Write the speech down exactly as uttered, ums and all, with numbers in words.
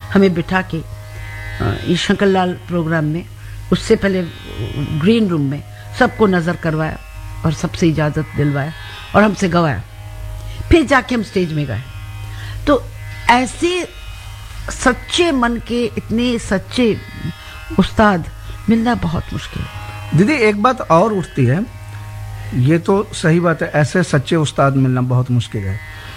हमें बिठा के ये शंकरलाल प्रोग्राम में, उससे पहले ग्रीन रूम में सबको नज़र करवाया और सबसे इजाज़त दिलवाया और हमसे गवाया, फिर जाके हम स्टेज में गए। तो ऐसे सच्चे मन के इतने सच्चे उस्ताद मिलना बहुत मुश्किल है। दीदी एक बात और उठती है, ये तो सही बात है, ऐसे सच्चे उस्ताद मिलना बहुत मुश्किल है,